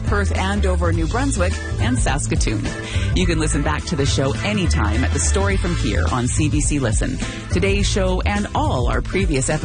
Perth, Andover, New Brunswick, and Saskatoon. You can listen back to the show anytime at The Story From Here on CBC Listen. Today's show and all our previous episodes